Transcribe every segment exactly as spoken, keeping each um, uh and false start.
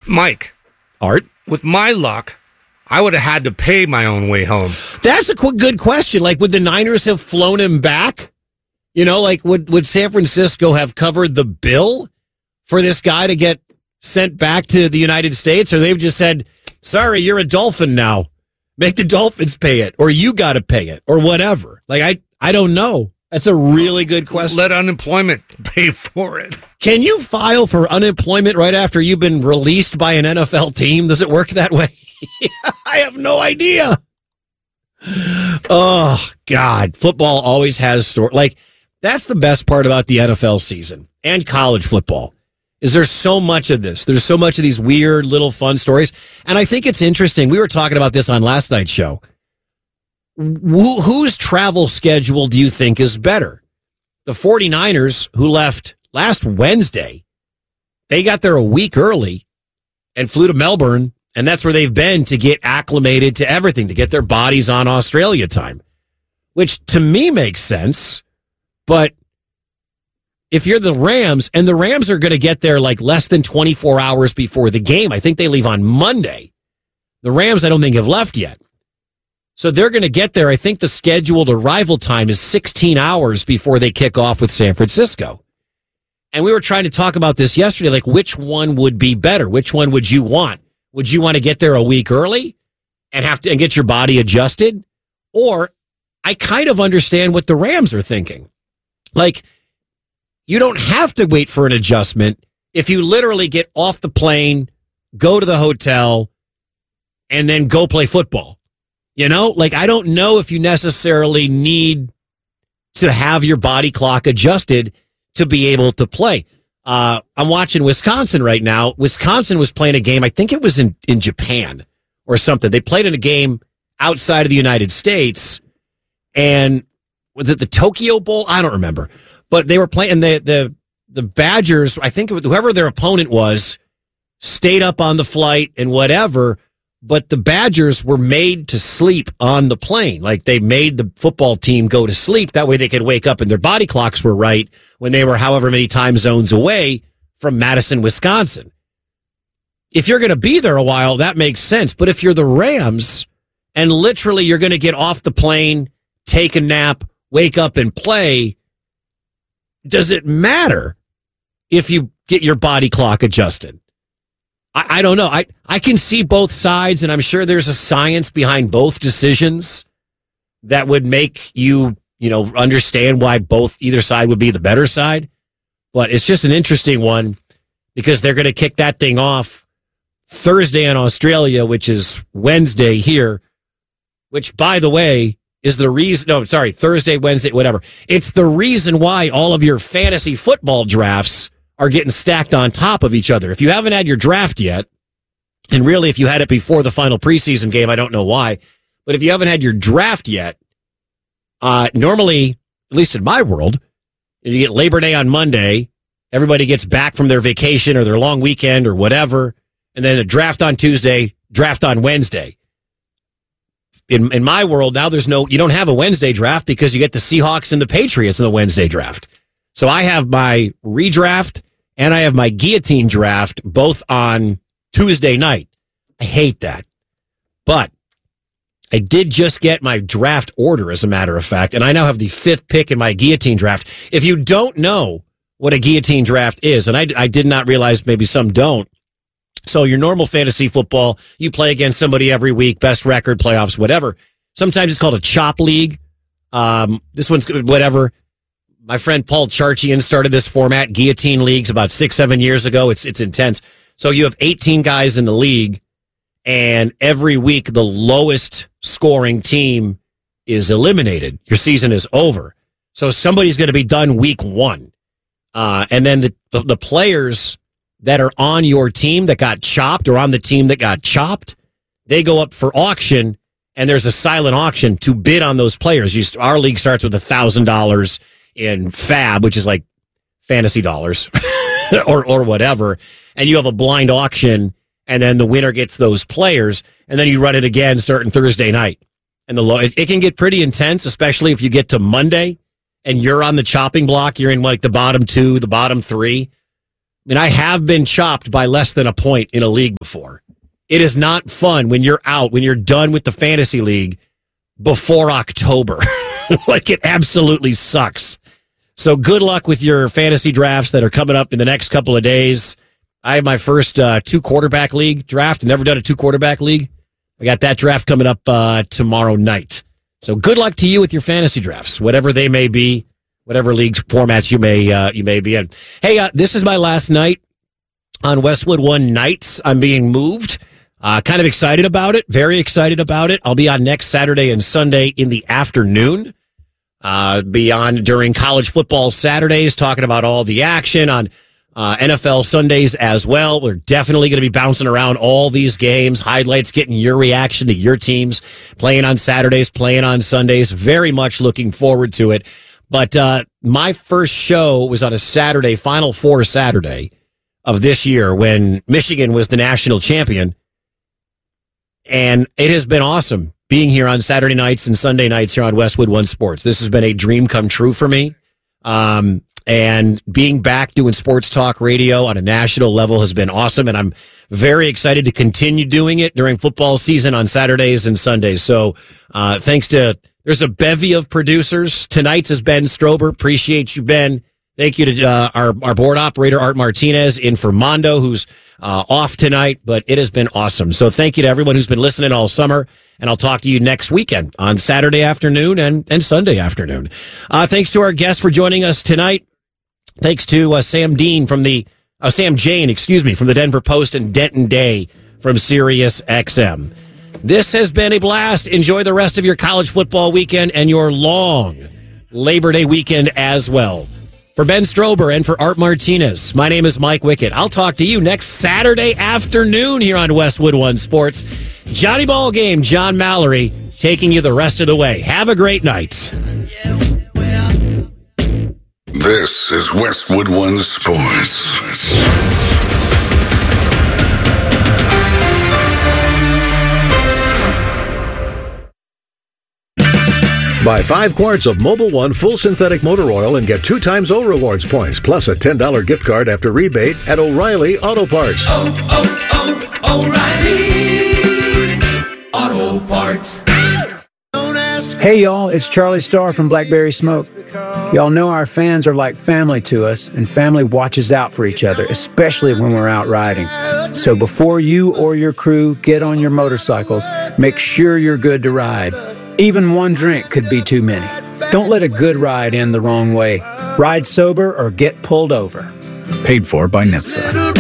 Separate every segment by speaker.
Speaker 1: Mike,
Speaker 2: Art,
Speaker 1: with my luck, I would have had to pay my own way home.
Speaker 2: that's a qu- good question. Like, would the Niners have flown him back? You know, like, would, would San Francisco have covered the bill for this guy to get sent back to the United States? Or they've just said, sorry, you're a Dolphin now. Make the Dolphins pay it, or you got to pay it, or whatever. Like, I, I don't know. That's a really good question.
Speaker 1: Let unemployment pay for it.
Speaker 2: Can you file for unemployment right after you've been released by an N F L team? Does it work that way? I have no idea. Oh, God. Football always has story. Like, that's the best part about the N F L season and college football is there's so much of this. There's so much of these weird little fun stories. And I think it's interesting. We were talking about this on last night's show. Wh- whose travel schedule do you think is better? The 49ers, who left last Wednesday, they got there a week early and flew to Melbourne, and that's where they've been to get acclimated to everything, to get their bodies on Australia time, which to me makes sense. But if you're the Rams, and the Rams are going to get there like less than twenty-four hours before the game, I think they leave on Monday. The Rams, I don't think, have left yet. So they're going to get there. I think the scheduled arrival time is sixteen hours before they kick off with San Francisco. And we were trying to talk about this yesterday, like which one would be better? Which one would you want? Would you want to get there a week early and have to and get your body adjusted? Or I kind of understand what the Rams are thinking. Like, you don't have to wait for an adjustment if you literally get off the plane, go to the hotel, and then go play football. You know, like, I don't know if you necessarily need to have your body clock adjusted to be able to play. Uh, I'm watching Wisconsin right now. Wisconsin was playing a game. I think it was in, in Japan or something. They played in a game outside of the United States. And was it the Tokyo Bowl? I don't remember. But they were playing the, the, the Badgers. I think whoever their opponent was stayed up on the flight and whatever. But the Badgers were made to sleep on the plane. Like, they made the football team go to sleep. That way they could wake up and their body clocks were right when they were however many time zones away from Madison, Wisconsin. If you're going to be there a while, that makes sense. But if you're the Rams and literally you're going to get off the plane, take a nap, wake up and play, does it matter if you get your body clock adjusted? I, I don't know. I, I can see both sides, and I'm sure there's a science behind both decisions that would make you, you know, understand why both either side would be the better side. But it's just an interesting one because they're going to kick that thing off Thursday in Australia, which is Wednesday here, which, by the way, is the reason. No, sorry, Thursday, Wednesday, whatever. It's the reason why all of your fantasy football drafts are getting stacked on top of each other. If you haven't had your draft yet, and really if you had it before the final preseason game, I don't know why, but if you haven't had your draft yet, uh, normally, at least in my world, you get Labor Day on Monday, everybody gets back from their vacation or their long weekend or whatever, and then a draft on Tuesday, draft on Wednesday. In in my world, now there's no, you don't have a Wednesday draft because you get the Seahawks and the Patriots in the Wednesday draft. So I have my redraft and I have my guillotine draft both on Tuesday night. I hate that. But I did just get my draft order, as a matter of fact, and I now have the fifth pick in my guillotine draft. If you don't know what a guillotine draft is, and I, I did not realize maybe some don't, so your normal fantasy football, you play against somebody every week, best record, playoffs, whatever. Sometimes it's called a chop league. Um, this one's whatever. My friend Paul Charchian started this format, guillotine leagues, about six, seven years ago. It's it's intense. So you have eighteen guys in the league, and every week the lowest scoring team is eliminated. Your season is over. So somebody's going to be done week one. Uh, and then the, the the players that are on your team that got chopped or on the team that got chopped, they go up for auction, and there's a silent auction to bid on those players. You, our league starts with one thousand dollars in Fab, which is like fantasy dollars or or whatever, and you have a blind auction, and then the winner gets those players, and then you run it again starting Thursday night. And the low, it, it can get pretty intense, especially if you get to Monday and you're on the chopping block. You're in like the bottom two, the bottom three. mean, I have been chopped by less than a point in a league before. It is not fun when you're out, when you're done with the fantasy league before October. Like, it absolutely sucks. So good luck with your fantasy drafts that are coming up in the next couple of days. I have my first uh, two quarterback league draft. Never done a two quarterback league. I got that draft coming up uh, tomorrow night. So good luck to you with your fantasy drafts, whatever they may be, whatever league formats you may uh, you may be in. Hey, uh, this is my last night on Westwood One Nights. I'm being moved. Uh, kind of excited about it. Very excited about it. I'll be on next Saturday and Sunday in the afternoon. Uh, be on during college football Saturdays, talking about all the action on uh, N F L Sundays as well. We're definitely going to be bouncing around all these games, highlights, getting your reaction to your teams, playing on Saturdays, playing on Sundays. Very much looking forward to it. But uh, my first show was on a Saturday, Final Four Saturday of this year when Michigan was the national champion. And it has been awesome being here on Saturday nights and Sunday nights here on Westwood One Sports. This has been a dream come true for me. Um, and being back doing sports talk radio on a national level has been awesome. And I'm very excited to continue doing it during football season on Saturdays and Sundays. So uh, thanks to, there's a bevy of producers. Tonight's is Ben Strober. Appreciate you, Ben. Thank you to uh, our, our board operator, Art Martinez, in for Mondo, who's uh, off tonight. But it has been awesome. So thank you to everyone who's been listening all summer. And I'll talk to you next weekend on Saturday afternoon and, and Sunday afternoon. Uh, thanks to our guests for joining us tonight. Thanks to uh, Sam Dean from the, uh, Sam Jane, excuse me, from the Denver Post and Denton Day from Sirius X M. This has been a blast. Enjoy the rest of your college football weekend and your long Labor Day weekend as well. For Ben Strober and for Art Martinez, my name is Mike Wickett. I'll talk to you next Saturday afternoon here on Westwood One Sports. Johnny Ballgame, John Mallory, taking you the rest of the way. Have a great night.
Speaker 3: This is Westwood One Sports.
Speaker 4: Buy five quarts of Mobil One full synthetic motor oil and get two times O Rewards points, plus a ten dollars gift card after rebate at O'Reilly Auto Parts.
Speaker 5: Oh, oh, oh, O'Reilly Auto Parts.
Speaker 6: Hey y'all, it's Charlie Starr from Blackberry Smoke. Y'all know our fans are like family to us, and family watches out for each other, especially when we're out riding. So before you or your crew get on your motorcycles, make sure you're good to ride. Even one drink could be too many. Don't let a good ride end the wrong way. Ride sober or get pulled over. Paid for by N H T S A.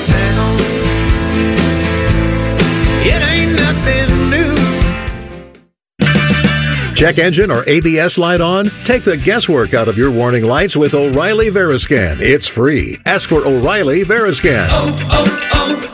Speaker 4: Check engine or A B S light on? Take the guesswork out of your warning lights with O'Reilly Veriscan. It's free. Ask for O'Reilly Veriscan.
Speaker 5: Oh,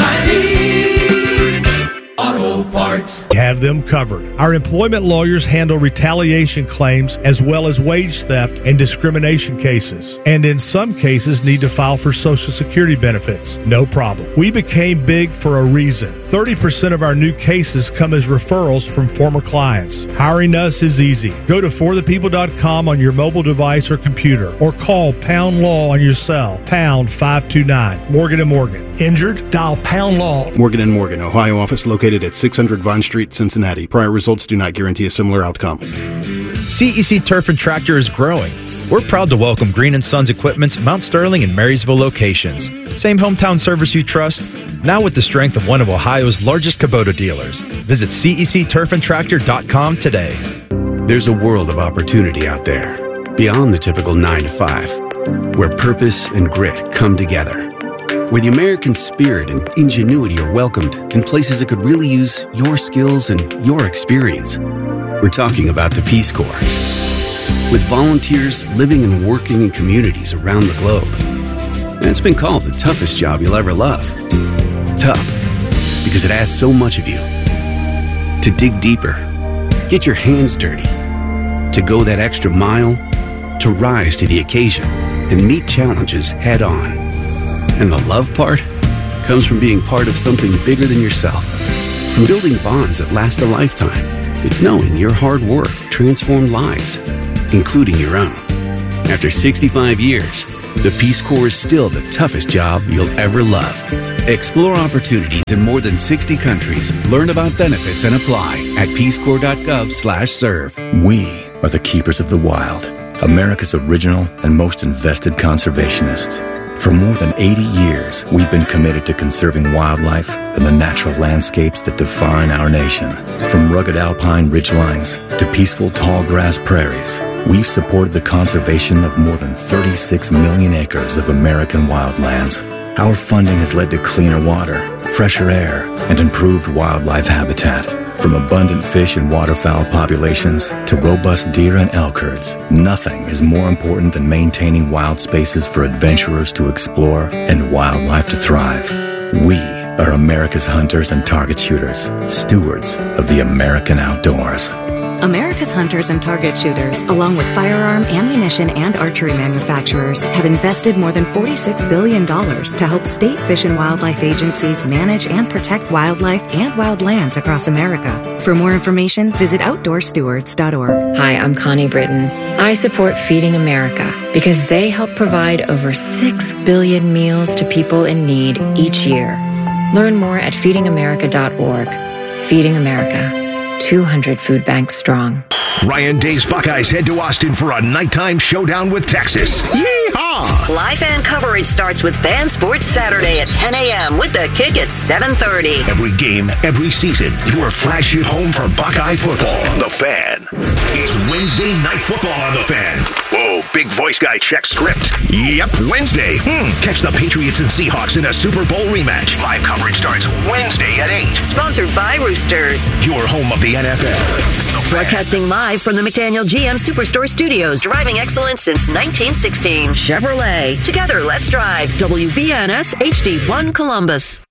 Speaker 5: oh, oh, O'Reilly Auto Parts.
Speaker 7: Have them covered. Our employment lawyers handle retaliation claims as well as wage theft and discrimination cases, and in some cases need to file for Social Security benefits. No problem. We became big for a reason. thirty percent of our new cases come as referrals from former clients. Hiring us is easy. Go to for the people dot com on your mobile device or computer, or call Pound Law on your cell, pound five two nine. Morgan and Morgan. Injured? Dial Pound Law.
Speaker 8: Morgan and Morgan, Ohio office located at six hundred Vine Street, Cincinnati. Prior results do not guarantee a similar outcome.
Speaker 9: C E C Turf and Tractor is growing. We're proud to welcome Green and Sons Equipment's Mount Sterling and Marysville locations. Same hometown service you trust, now with the strength of one of Ohio's largest Kubota dealers. Visit C E C turf and tractor dot com today.
Speaker 10: There's a world of opportunity out there, beyond the typical nine to five, where purpose and grit come together, where the American spirit and ingenuity are welcomed in places that could really use your skills and your experience. We're talking about the Peace Corps. With volunteers living and working in communities around the globe. And it's been called the toughest job you'll ever love. Tough, because it asks so much of you. To dig deeper, get your hands dirty, to go that extra mile, to rise to the occasion and meet challenges head on. And the love part comes from being part of something bigger than yourself. From building bonds that last a lifetime. It's knowing your hard work transformed lives, including your own. After sixty-five years, the Peace Corps is still the toughest job you'll ever love. Explore opportunities in more than sixty countries. Learn about benefits and apply at peacecorps.gov slash serve.
Speaker 11: We are the keepers of the wild, America's original and most invested conservationists. For more than eighty years, we've been committed to conserving wildlife and the natural landscapes that define our nation. From rugged alpine ridgelines to peaceful tall grass prairies, we've supported the conservation of more than thirty-six million acres of American wildlands. Our funding has led to cleaner water, fresher air, and improved wildlife habitat. From abundant fish and waterfowl populations to robust deer and elk herds, nothing is more important than maintaining wild spaces for adventurers to explore and wildlife to thrive. We are America's hunters and target shooters, stewards of the American outdoors.
Speaker 12: America's hunters and target shooters, along with firearm, ammunition, and archery manufacturers, have invested more than forty-six billion dollars to help state fish and wildlife agencies manage and protect wildlife and wildlands across America. For more information, visit outdoor stewards dot org.
Speaker 13: Hi, I'm Connie Britton. I support Feeding America because they help provide over six billion meals to people in need each year. Learn more at feeding america dot org. Feeding America. two hundred food banks strong.
Speaker 14: Ryan Day's Buckeyes head to Austin for a nighttime showdown with Texas. Yeehaw!
Speaker 15: Live fan coverage starts with Fan Sports Saturday at ten a.m. with the kick at seven thirty.
Speaker 14: Every game, every season, your flashy home for Buckeye football. The Fan. It's Wednesday night football on The Fan. Whoa, big voice guy check script. Yep, Wednesday. Hmm. Catch the Patriots and Seahawks in a Super Bowl rematch. Live coverage starts Wednesday at eight.
Speaker 15: Sponsored by Roosters.
Speaker 14: Your home of the N F L.
Speaker 15: Broadcasting live from the McDaniel G M Superstore Studios, driving excellence since nineteen sixteen. Chevrolet. Together, let's drive. W B N S H D one Columbus.